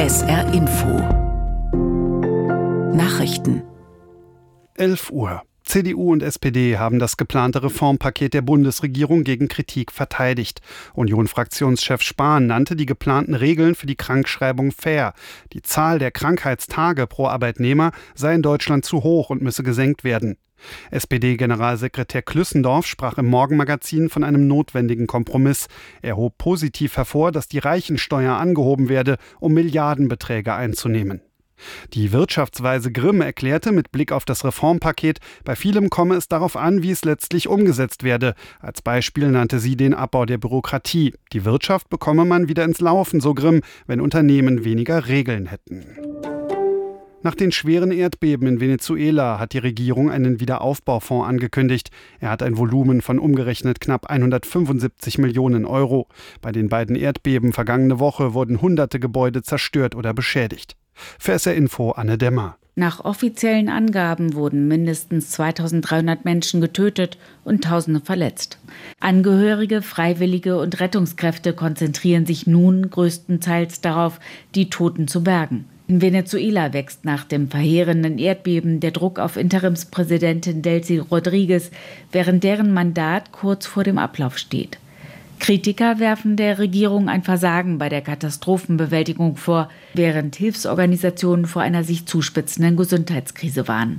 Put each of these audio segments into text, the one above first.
SR Info Nachrichten 11 Uhr. CDU und SPD haben das geplante Reformpaket der Bundesregierung gegen Kritik verteidigt. Union-Fraktionschef Spahn nannte die geplanten Regeln für die Krankschreibung fair. Die Zahl der Krankheitstage pro Arbeitnehmer sei in Deutschland zu hoch und müsse gesenkt werden. SPD-Generalsekretär Klüssendorf sprach im Morgenmagazin von einem notwendigen Kompromiss. Er hob positiv hervor, dass die Reichensteuer angehoben werde, um Milliardenbeträge einzunehmen. Die Wirtschaftsweise Grimm erklärte mit Blick auf das Reformpaket, bei vielem komme es darauf an, wie es letztlich umgesetzt werde. Als Beispiel nannte sie den Abbau der Bürokratie. Die Wirtschaft bekomme man wieder ins Laufen, so Grimm, wenn Unternehmen weniger Regeln hätten. Nach den schweren Erdbeben in Venezuela hat die Regierung einen Wiederaufbaufonds angekündigt. Er hat ein Volumen von umgerechnet knapp 175 Millionen Euro. Bei den beiden Erdbeben vergangene Woche wurden hunderte Gebäude zerstört oder beschädigt. Für SR Info Anne Demmer. Nach offiziellen Angaben wurden mindestens 2300 Menschen getötet und Tausende verletzt. Angehörige, Freiwillige und Rettungskräfte konzentrieren sich nun größtenteils darauf, die Toten zu bergen. In Venezuela wächst nach dem verheerenden Erdbeben der Druck auf Interimspräsidentin Delcy Rodríguez, während deren Mandat kurz vor dem Ablauf steht. Kritiker werfen der Regierung ein Versagen bei der Katastrophenbewältigung vor, während Hilfsorganisationen vor einer sich zuspitzenden Gesundheitskrise warnen.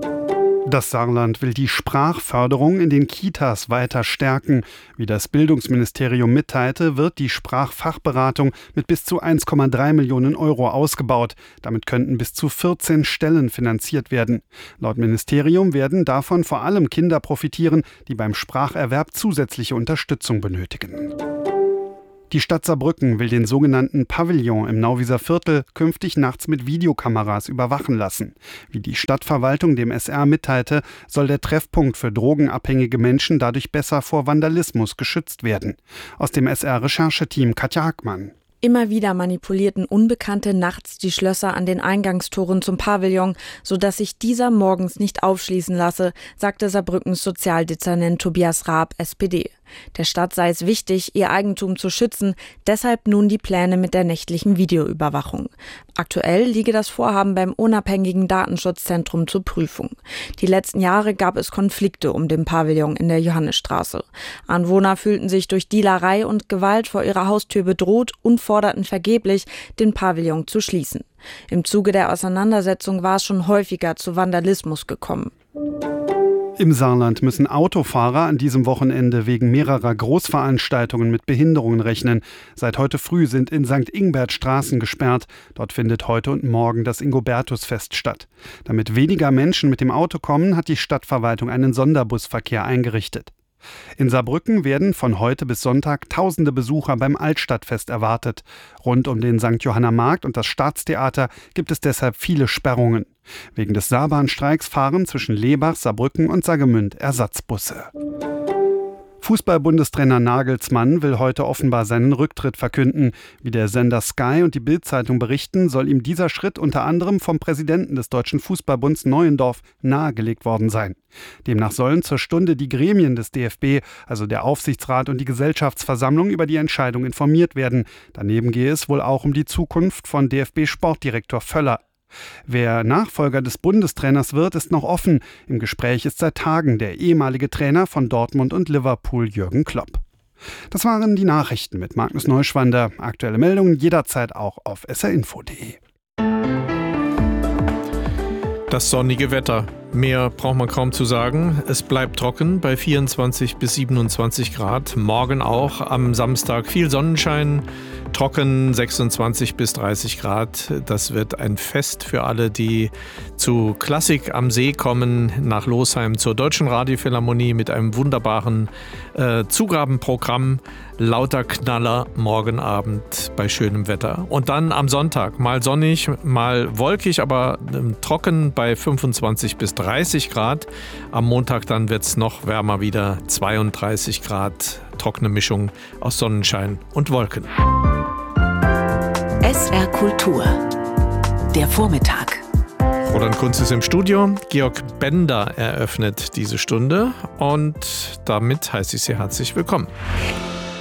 Das Saarland will die Sprachförderung in den Kitas weiter stärken. Wie das Bildungsministerium mitteilte, wird die Sprachfachberatung mit bis zu 1,3 Millionen Euro ausgebaut. Damit könnten bis zu 14 Stellen finanziert werden. Laut Ministerium werden davon vor allem Kinder profitieren, die beim Spracherwerb zusätzliche Unterstützung benötigen. Die Stadt Saarbrücken will den sogenannten Pavillon im Nauwieser Viertel künftig nachts mit Videokameras überwachen lassen. Wie die Stadtverwaltung dem SR mitteilte, soll der Treffpunkt für drogenabhängige Menschen dadurch besser vor Vandalismus geschützt werden. Aus dem SR-Rechercheteam Katja Hackmann. Immer wieder manipulierten Unbekannte nachts die Schlösser an den Eingangstoren zum Pavillon, sodass sich dieser morgens nicht aufschließen lasse, sagte Saarbrückens Sozialdezernent Tobias Raab, SPD. Der Stadt sei es wichtig, ihr Eigentum zu schützen, deshalb nun die Pläne mit der nächtlichen Videoüberwachung. Aktuell liege das Vorhaben beim unabhängigen Datenschutzzentrum zur Prüfung. Die letzten Jahre gab es Konflikte um den Pavillon in der Johannisstraße. Anwohner fühlten sich durch Dealerei und Gewalt vor ihrer Haustür bedroht und forderten vergeblich, den Pavillon zu schließen. Im Zuge der Auseinandersetzung war es schon häufiger zu Vandalismus gekommen. Im Saarland müssen Autofahrer an diesem Wochenende wegen mehrerer Großveranstaltungen mit Behinderungen rechnen. Seit heute früh sind in St. Ingbert Straßen gesperrt. Dort findet heute und morgen das Ingobertusfest statt. Damit weniger Menschen mit dem Auto kommen, hat die Stadtverwaltung einen Sonderbusverkehr eingerichtet. In Saarbrücken werden von heute bis Sonntag tausende Besucher beim Altstadtfest erwartet. Rund um den St. Johanner Markt und das Staatstheater gibt es deshalb viele Sperrungen. Wegen des Saarbahnstreiks fahren zwischen Lebach, Saarbrücken und Saargemünd Ersatzbusse. Fußball-Bundestrainer Nagelsmann will heute offenbar seinen Rücktritt verkünden. Wie der Sender Sky und die Bild-Zeitung berichten, soll ihm dieser Schritt unter anderem vom Präsidenten des Deutschen Fußballbunds Neuendorf nahegelegt worden sein. Demnach sollen zur Stunde die Gremien des DFB, also der Aufsichtsrat und die Gesellschaftsversammlung, über die Entscheidung informiert werden. Daneben gehe es wohl auch um die Zukunft von DFB-Sportdirektor Völler. Wer Nachfolger des Bundestrainers wird, ist noch offen. Im Gespräch ist seit Tagen der ehemalige Trainer von Dortmund und Liverpool, Jürgen Klopp. Das waren die Nachrichten mit Magnus Neuschwander. Aktuelle Meldungen jederzeit auch auf srinfo.de. Das sonnige Wetter. Mehr braucht man kaum zu sagen. Es bleibt trocken bei 24 bis 27 Grad. Morgen auch am Samstag viel Sonnenschein. Trocken 26 bis 30 Grad. Das wird ein Fest für alle, die zu Klassik am See kommen, nach Losheim zur Deutschen Radiophilharmonie mit einem wunderbaren Zugabenprogramm. Lauter Knaller morgen Abend bei schönem Wetter. Und dann am Sonntag mal sonnig, mal wolkig, aber trocken bei 25 bis 30 Grad. Am Montag dann wird es noch wärmer wieder, 32 Grad. Trockene Mischung aus Sonnenschein und Wolken. SR Kultur. Der Vormittag. Roland Kunz ist im Studio. Georg Bender eröffnet diese Stunde und damit heiße ich Sie herzlich willkommen.